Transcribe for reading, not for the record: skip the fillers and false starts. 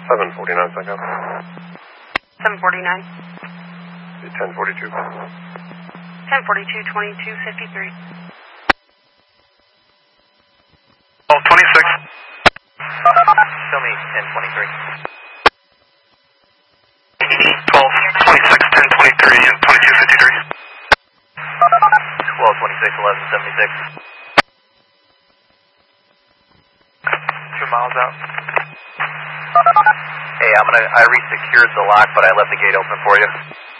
749, Psycho. 749. 1042. 1042, 2253. 1226. Show me 1023. 1226, 1023, and 2253. 1226, 1176. 2 miles out. Hey, I resecured the lock, but I left the gate open for you.